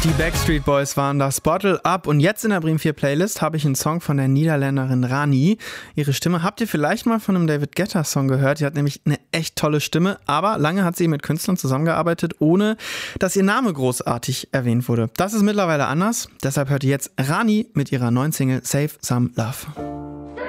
Die Backstreet Boys waren das, Bottle Up. Und jetzt in der Bremen 4 Playlist habe ich einen Song von der Niederländerin Rani. Ihre Stimme habt ihr vielleicht mal von einem David Guetta Song gehört. Die hat nämlich eine echt tolle Stimme, aber lange hat sie mit Künstlern zusammengearbeitet, ohne dass ihr Name großartig erwähnt wurde. Das ist mittlerweile anders. Deshalb hört ihr jetzt Rani mit ihrer neuen Single Save Some Love.